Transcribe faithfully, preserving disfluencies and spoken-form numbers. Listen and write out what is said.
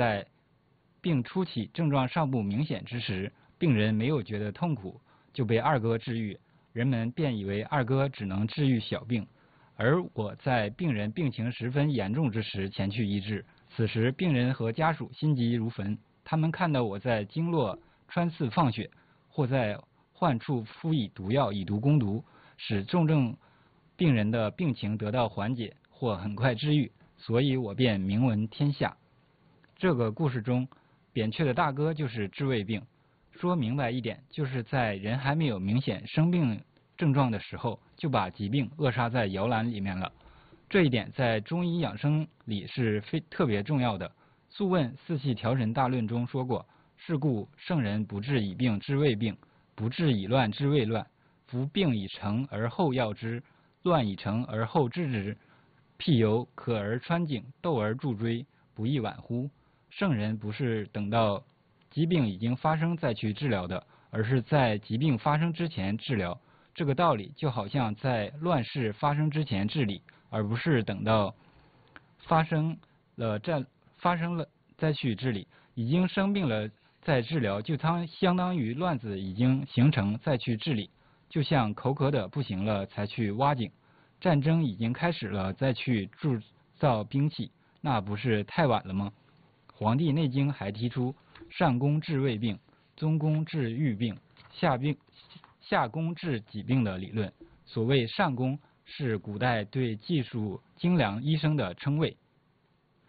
在病初期症状尚不明显之时，病人没有觉得痛苦，就被二哥治愈，人们便以为二哥只能治愈小病。而我在病人病情十分严重之时前去医治，此时病人和家属心急如焚，他们看到我在经络穿刺放血，或在患处敷以毒药以毒攻毒，使重症病人的病情得到缓解或很快治愈，所以我便名闻天下。这个故事中，扁鹊的大哥就是治胃病。说明白一点，就是在人还没有明显生病症状的时候，就把疾病扼杀在摇篮里面了。这一点在中医养生里是非特别重要的。《素问·四气调神大论》中说过：“是故圣人不治已病治未病，不治已乱治未乱。夫病已成而后药之，乱已成而后治之。譬犹渴而穿井，斗而助锥，不亦晚乎？”圣人不是等到疾病已经发生再去治疗的，而是在疾病发生之前治疗。这个道理就好像在乱世发生之前治理，而不是等到发生了再发生了再去治理。已经生病了再治疗，就当相当于乱子已经形成再去治理。就像口渴的不行了才去挖井，战争已经开始了再去铸造兵器，那不是太晚了吗？《黄帝内经》还提出上攻治胃病，中攻治郁病，下病下攻治己病的理论。所谓上攻，是古代对技术精良医生的称谓，